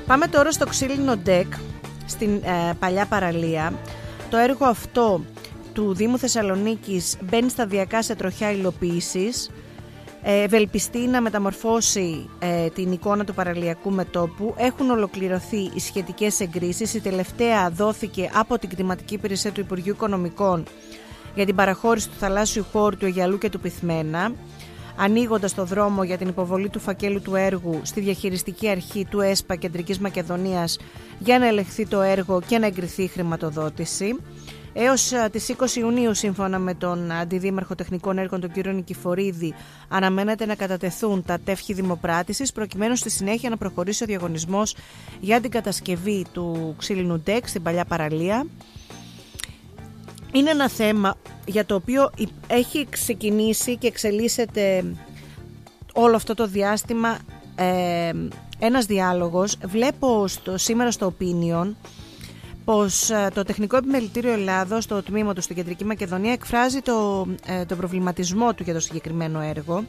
Πάμε τώρα στο ξύλινο ντεκ, στην παλιά παραλία. Το έργο αυτό του Δήμου Θεσσαλονίκης μπαίνει σταδιακά σε τροχιά υλοποίησης. Ευελπιστεί να μεταμορφώσει την εικόνα του παραλιακού μετώπου. Έχουν ολοκληρωθεί οι σχετικές εγκρίσεις. Η τελευταία δόθηκε από την κτηματική υπηρεσία του Υπουργείου Οικονομικών για την παραχώρηση του θαλάσσιου χώρου του Αιγιαλού και του Πυθμένα, ανοίγοντας το δρόμο για την υποβολή του φακέλου του έργου στη διαχειριστική αρχή του ΕΣΠΑ Κεντρικής Μακεδονίας για να ελεγχθεί το έργο και να εγκριθεί η χρηματοδότηση. Έως τις 20 Ιουνίου, σύμφωνα με τον Αντιδήμαρχο Τεχνικών Έργων, τον κύριο Νικηφορίδη, αναμένεται να κατατεθούν τα τεύχη δημοπράτησης, προκειμένου στη συνέχεια να προχωρήσει ο διαγωνισμός για την κατασκευή του ξύλινου ντεκ στην παλιά παραλία. Είναι ένα θέμα για το οποίο έχει ξεκινήσει και εξελίσσεται όλο αυτό το διάστημα ένας διάλογος. Βλέπω σήμερα στο Opinion πως το Τεχνικό Επιμελητήριο Ελλάδος, το τμήμα του στην Κεντρική Μακεδονία, εκφράζει το προβληματισμό του για το συγκεκριμένο έργο,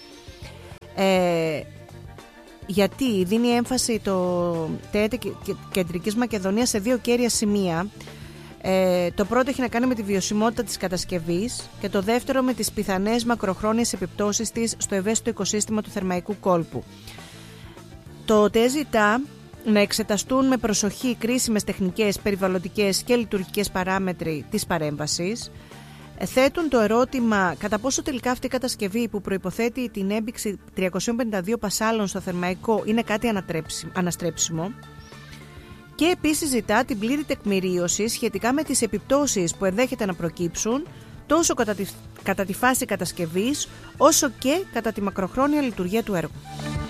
γιατί δίνει έμφαση το ΤΕΤ Κεντρικής Μακεδονίας σε δύο κέρια σημεία. Το πρώτο έχει να κάνει με τη βιωσιμότητα της κατασκευής και το δεύτερο με τις πιθανές μακροχρόνιες επιπτώσεις της στο ευαίσθητο οικοσύστημα του Θερμαϊκού κόλπου. Το ΤΕ ζητά να εξεταστούν με προσοχή κρίσιμες τεχνικές, περιβαλλοντικές και λειτουργικές παράμετροι της παρέμβασης. Θέτουν το ερώτημα κατά πόσο τελικά αυτή η κατασκευή που προϋποθέτει την έμπηξη 352 πασάλων στο Θερμαϊκό είναι κάτι αναστρέψιμο. Και επίσης ζητά την πλήρη τεκμηρίωση σχετικά με τις επιπτώσεις που ενδέχεται να προκύψουν τόσο κατά τη φάση κατασκευής όσο και κατά τη μακροχρόνια λειτουργία του έργου.